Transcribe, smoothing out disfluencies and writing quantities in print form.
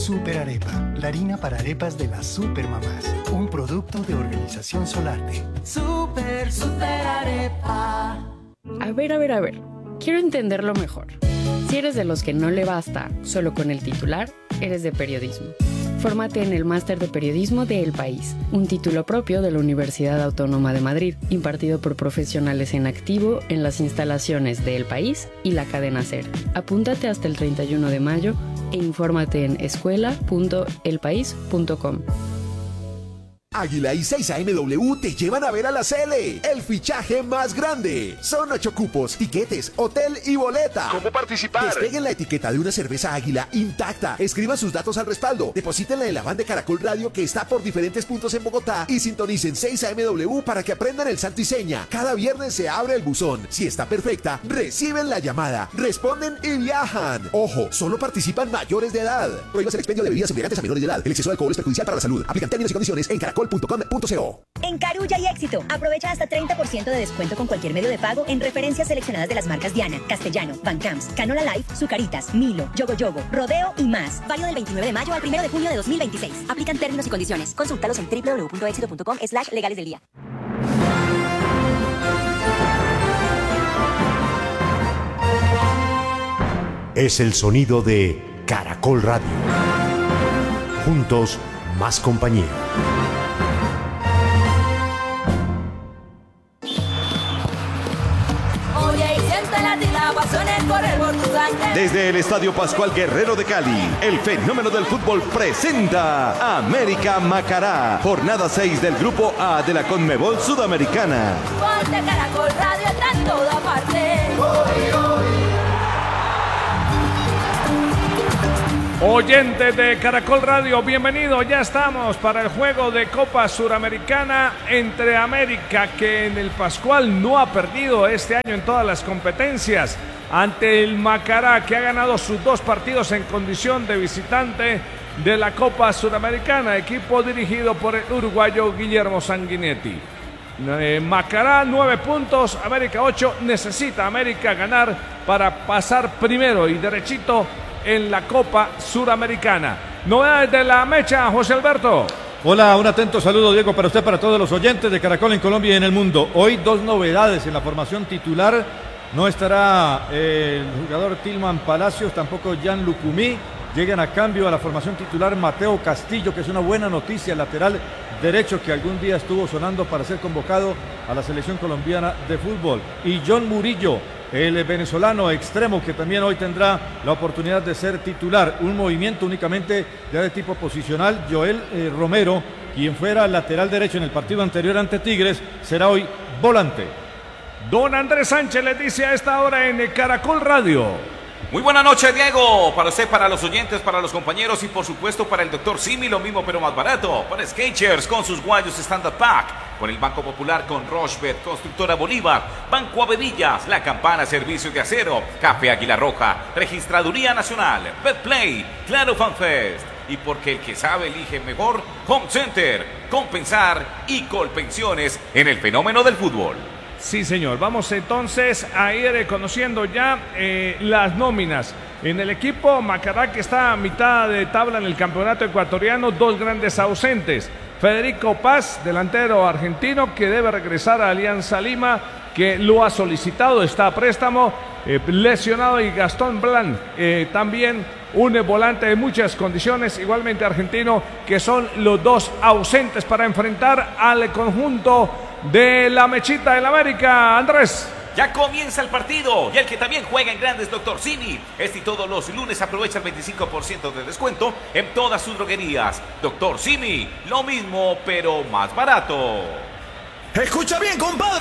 Super Arepa, la harina para arepas de las supermamás. Un producto de Organización Solarte. Super Arepa. A ver. Quiero entenderlo mejor. Si eres de los que no le basta solo con el titular, eres de periodismo. Fórmate en el Máster de Periodismo de El País, un título propio de la Universidad Autónoma de Madrid, impartido por profesionales en activo en las instalaciones de El País y la cadena SER. Apúntate hasta el 31 de mayo e infórmate en escuela.elpaís.com. Águila y 6AMW te llevan a ver a la Cele, el fichaje más grande. Son 8 cupos, tiquetes, hotel y boleta. ¿Cómo participar? Despeguen la etiqueta de una cerveza Águila intacta. Escriban sus datos al respaldo. Deposítenla en la van de Caracol Radio que está por diferentes puntos en Bogotá. Y sintonicen 6AMW para que aprendan el santo y seña. Cada viernes se abre el buzón. Si está perfecta, reciben la llamada, responden y viajan. Ojo, solo participan mayores de edad. Prohíbas el expendio de bebidas embriagantes a menores de edad. El exceso de alcohol es perjudicial para la salud. Aplican términos y condiciones en caracol.com.co. En Carulla y Éxito, aprovecha hasta 30% de descuento con cualquier medio de pago en referencias seleccionadas de las marcas Diana, Castellano, Van Camps, Canola Life, Zucaritas, Milo, Yogo Yogo, Rodeo y más. Válido del 29 de mayo al 1 de junio de 2026. Aplican términos y condiciones. Consúltalos en www.éxito.com/legales del día. Es el sonido de Caracol Radio. Juntos, más compañía. Desde el Estadio Pascual Guerrero de Cali, el fenómeno del fútbol presenta América Macará, jornada 6 del Grupo A de la Conmebol Sudamericana. Ponte Caracol Radio, está en toda parte. Oyentes de Caracol Radio, bienvenidos. Ya estamos para el juego de Copa Suramericana entre América, que en el Pascual no ha perdido este año en todas las competencias, ante el Macará, que ha ganado sus 2 partidos en condición de visitante de la Copa Suramericana, equipo dirigido por el uruguayo Guillermo Sanguinetti. Macará 9 puntos, América 8. Necesita América ganar para pasar primero y derechito en la Copa Suramericana. Novedades de la mecha, José Alberto. Hola, un atento saludo, Diego, para usted, para todos los oyentes de Caracol en Colombia y en el mundo. Hoy 2 novedades en la formación titular. No estará el jugador Tilman Palacios, tampoco Jan Lucumí. Llegan a cambio a la formación titular Mateo Castillo, que es una buena noticia, lateral derecho que algún día estuvo sonando para ser convocado a la selección colombiana de fútbol. Y John Murillo, el venezolano extremo, que también hoy tendrá la oportunidad de ser titular. Un movimiento únicamente ya de tipo posicional. Joel Romero, quien fuera lateral derecho en el partido anterior ante Tigres, será hoy volante. Don Andrés Sánchez les dice a esta hora en Caracol Radio. Muy buena noche, Diego, para usted, para los oyentes, para los compañeros y por supuesto para el Dr. Simi, lo mismo pero más barato. Para Skechers con sus guayos Standard Pack, con el Banco Popular, con Rochebet, Constructora Bolívar, Banco Avevillas, La Campana Servicios de Acero, Café Águila Roja, Registraduría Nacional, Betplay, Claro FanFest. Y porque el que sabe elige mejor, Home Center, Compensar y Colpensiones en el fenómeno del fútbol. Sí, señor. Vamos entonces a ir conociendo ya las nóminas. En el equipo Macará, que está a mitad de tabla en el campeonato ecuatoriano, 2 grandes ausentes. Federico Paz, delantero argentino, que debe regresar a Alianza Lima, que lo ha solicitado, está a préstamo, lesionado, y Gastón Blanc, también un volante de muchas condiciones, igualmente argentino, que son los 2 ausentes para enfrentar al conjunto de la Mechita del América. Andrés. Ya comienza el partido y el que también juega en grandes, Dr. Simi. Este y todos los lunes aprovecha el 25% de descuento en todas sus droguerías. Dr. Simi, lo mismo pero más barato. Escucha bien, compadre.